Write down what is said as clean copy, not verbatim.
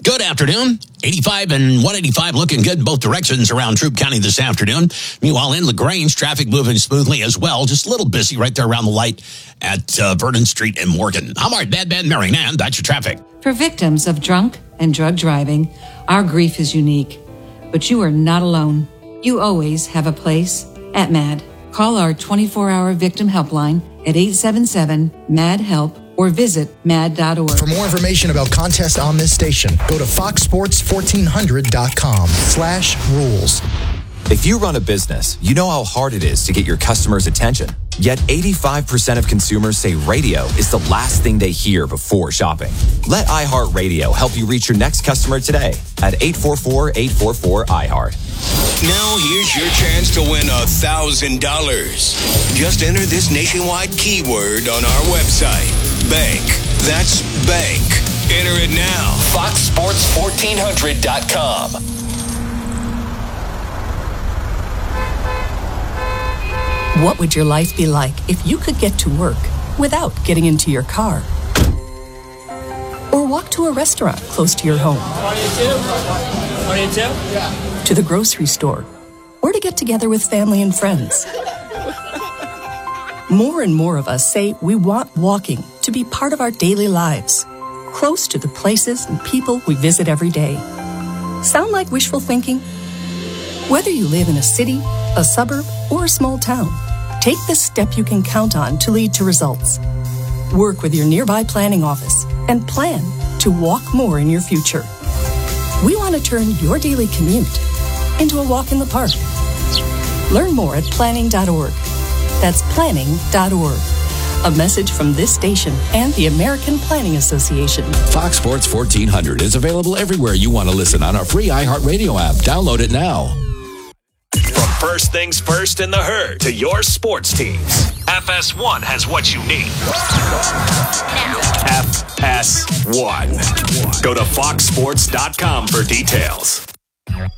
Good afternoon. 85 and 185 looking good in both directions around Troup County this afternoon. Meanwhile, in LaGrange, traffic moving smoothly as well. Just a little busy right there around the light at Vernon Street in Morgan. I'm Art Bad Mary Nan. That's your traffic. For victims of drunk and drug driving, our grief is unique. But you are not alone. You always have a place at MAD. Call our 24-hour victim helpline at 877-MAD-HELP or visit mad.org. For more information about contests on this station, go to foxsports1400.com/rules. If you run a business, you know how hard it is to get your customers' attention. Yet 85% of consumers say radio is the last thing they hear before shopping. Let iHeartRadio help you reach your next customer today at 844-844-iHeart. Now here's your chance to win $1,000. Just enter this nationwide keyword on our website. Bank. That's bank. Enter it now. foxsports1400.com. What would your life be like if you could get to work without getting into your car? Or walk to a restaurant close to your home? 22? To the grocery store? Or to get together with family and friends? More and more of us say we want walking to be part of our daily lives, close to the places and people we visit every day. Sound like wishful thinking? Whether you live in a city, a suburb, or a small town, take the step you can count on to lead to results. Work with your nearby planning office and plan to walk more in your future. We want to turn your daily commute into a walk in the park. Learn more at planning.org. That's planning.org. A message from this station and the American Planning Association. Fox Sports 1400 is available everywhere you want to listen on our free iHeartRadio app. Download it now. From first things first in the herd to your sports teams, FS1 has what you need. FS1. Go to foxsports.com for details.